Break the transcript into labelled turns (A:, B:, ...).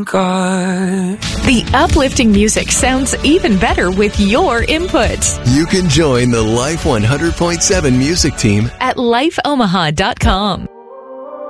A: God.
B: The uplifting music sounds even better with your input.
C: You can join the Life 100.7 music team
B: at lifeomaha.com.